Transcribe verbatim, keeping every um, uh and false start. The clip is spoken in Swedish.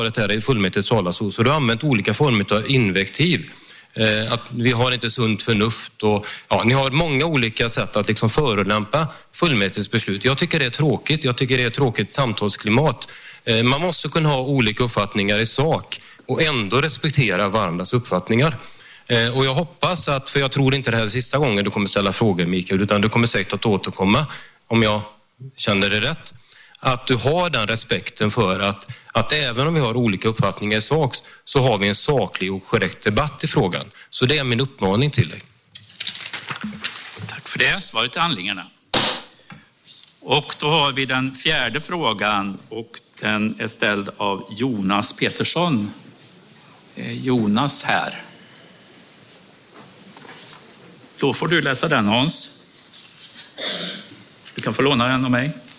varit här i fullmäktige talarstol så du har använt olika former av invektiv. Eh, att vi har inte sunt förnuft och ja, ni har många olika sätt att liksom förolämpa fullmäktiges beslut. Jag tycker det är tråkigt. Jag tycker det är ett tråkigt samtalsklimat. Eh, man måste kunna ha olika uppfattningar i sak och ändå respektera varandras uppfattningar. Eh, och jag hoppas att, för jag tror inte det här är sista gången du kommer ställa frågor, Mikael, utan du kommer säkert att återkomma om jag känner det rätt. Att du har den respekten för att, att även om vi har olika uppfattningar i sak så har vi en saklig och korrekt debatt i frågan. Så det är min uppmaning till dig. Tack för det. Svaret är handlingarna. Och då har vi den fjärde frågan och den är ställd av Jonas Petersson. Är Jonas här? Då får du läsa den, Hans. Du kan få låna den av mig.